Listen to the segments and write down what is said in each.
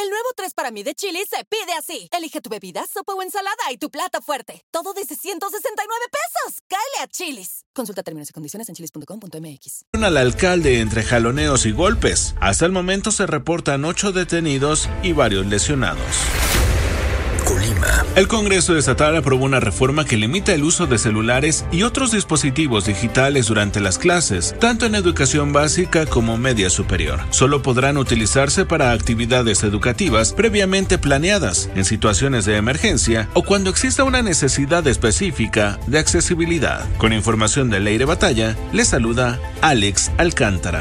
El nuevo 3 para mí de Chili's se pide así. Elige tu bebida, sopa o ensalada y tu plato fuerte. Todo desde 169 pesos. ¡Cáele a Chili's! Consulta términos y condiciones en chili's.com.mx. Al alcalde entre jaloneos y golpes. Hasta el momento se reportan 8 detenidos y varios lesionados. Colima. El Congreso Estatal aprobó una reforma que limita el uso de celulares y otros dispositivos digitales durante las clases, tanto en educación básica como media superior. Solo podrán utilizarse para actividades educativas previamente planeadas, en situaciones de emergencia o cuando exista una necesidad específica de accesibilidad. Con información de Leire Batalla, les saluda Alex Alcántara.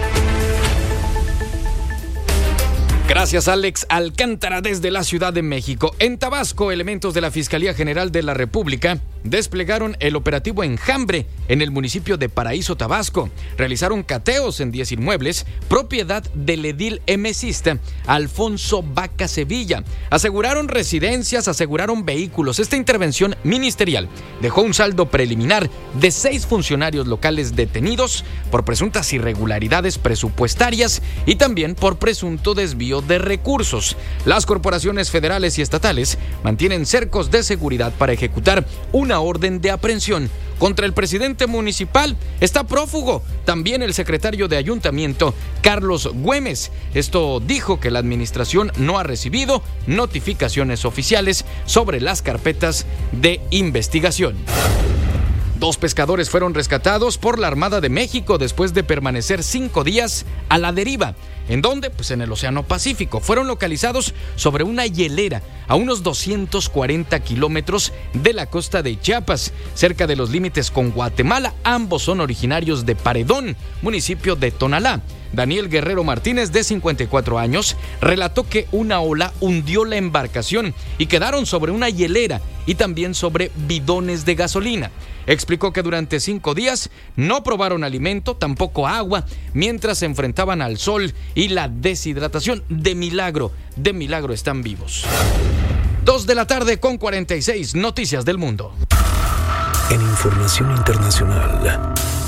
Gracias, Alex Alcántara, desde la Ciudad de México. En Tabasco, elementos de la Fiscalía General de la República desplegaron el operativo Enjambre en el municipio de Paraíso, Tabasco. Realizaron cateos en 10 inmuebles, propiedad del edil emesista Alfonso Vaca Sevilla. Aseguraron residencias, aseguraron vehículos. Esta intervención ministerial dejó un saldo preliminar de 6 funcionarios locales detenidos por presuntas irregularidades presupuestarias y también por presunto desvío de recursos. Las corporaciones federales y estatales mantienen cercos de seguridad para ejecutar una orden de aprehensión contra el presidente municipal. Está prófugo también el secretario de ayuntamiento, Carlos Güemes. Esto dijo que la administración no ha recibido notificaciones oficiales sobre las carpetas de investigación. 2 pescadores fueron rescatados por la Armada de México después de permanecer 5 días a la deriva. ¿En dónde? Pues en el Océano Pacífico. Fueron localizados sobre una hielera a unos 240 kilómetros de la costa de Chiapas, cerca de los límites con Guatemala. Ambos son originarios de Paredón, municipio de Tonalá. Daniel Guerrero Martínez, de 54 años, relató que una ola hundió la embarcación y quedaron sobre una hielera y también sobre bidones de gasolina. Explicó que durante 5 días no probaron alimento, tampoco agua, mientras se enfrentaban al sol y la deshidratación. De milagro están vivos. 2 de la tarde con 46, noticias del mundo. En información internacional.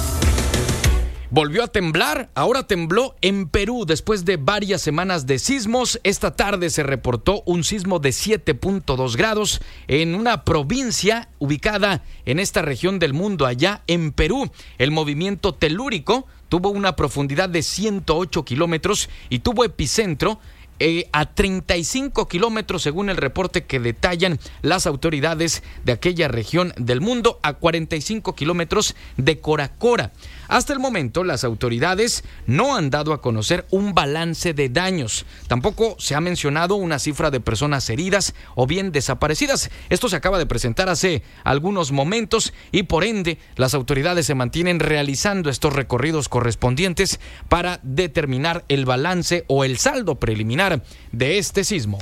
Volvió a temblar, ahora tembló en Perú después de varias semanas de sismos. Esta tarde se reportó un sismo de 7.2 grados en una provincia ubicada en esta región del mundo, allá en Perú. El movimiento telúrico tuvo una profundidad de 108 kilómetros y tuvo epicentro a 35 kilómetros, según el reporte que detallan las autoridades de aquella región del mundo, a 45 kilómetros de Coracora. Hasta el momento, las autoridades no han dado a conocer un balance de daños. Tampoco se ha mencionado una cifra de personas heridas o bien desaparecidas. Esto se acaba de presentar hace algunos momentos y por ende las autoridades se mantienen realizando estos recorridos correspondientes para determinar el balance o el saldo preliminar de este sismo.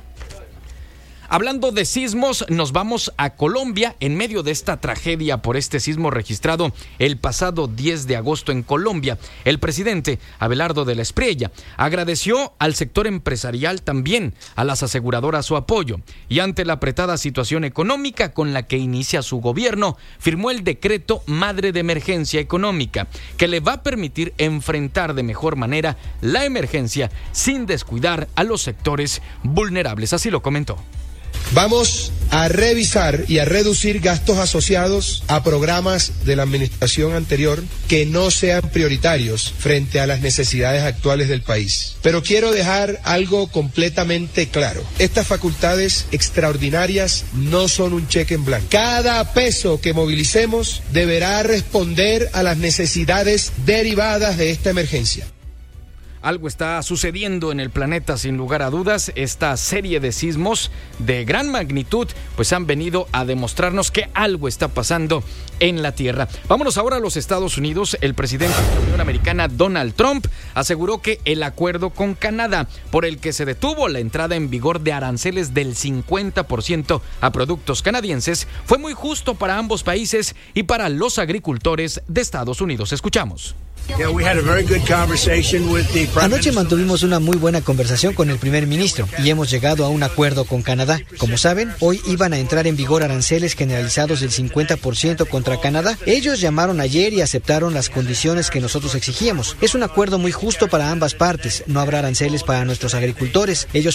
Hablando de sismos, nos vamos a Colombia en medio de esta tragedia por este sismo registrado el pasado 10 de agosto en Colombia. El presidente Abelardo de la Espriella agradeció al sector empresarial, también a las aseguradoras, su apoyo, y ante la apretada situación económica con la que inicia su gobierno, firmó el decreto Madre de Emergencia Económica, que le va a permitir enfrentar de mejor manera la emergencia sin descuidar a los sectores vulnerables. Así lo comentó. Vamos a revisar y a reducir gastos asociados a programas de la administración anterior que no sean prioritarios frente a las necesidades actuales del país. Pero quiero dejar algo completamente claro. Estas facultades extraordinarias no son un cheque en blanco. Cada peso que movilicemos deberá responder a las necesidades derivadas de esta emergencia. Algo está sucediendo en el planeta, sin lugar a dudas. Esta serie de sismos de gran magnitud pues han venido a demostrarnos que algo está pasando en la Tierra. Vámonos ahora a los Estados Unidos. El presidente de la Unión Americana, Donald Trump, aseguró que el acuerdo con Canadá, por el que se detuvo la entrada en vigor de aranceles del 50% a productos canadienses, fue muy justo para ambos países y para los agricultores de Estados Unidos. Escuchamos. Anoche mantuvimos una muy buena conversación con el primer ministro y hemos llegado a un acuerdo con Canadá. Como saben, hoy iban a entrar en vigor aranceles generalizados del 50% contra Canadá. Ellos llamaron ayer y aceptaron las condiciones que nosotros exigíamos. Es un acuerdo muy justo para ambas partes. No habrá aranceles para nuestros agricultores. Ellos